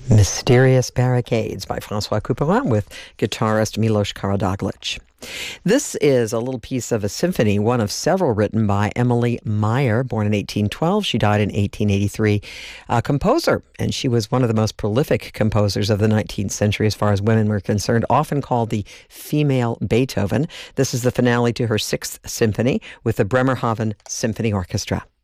Mysterious Barricades by François Couperin with guitarist Milos Karadoglic. This is a little piece of a symphony, one of several written by Emily Meyer, born in 1812. She died in 1883. A composer, and she was one of the most prolific composers of the 19th century as far as women were concerned, often called the female Beethoven. This is the finale to her sixth symphony with the Bremerhaven Symphony Orchestra.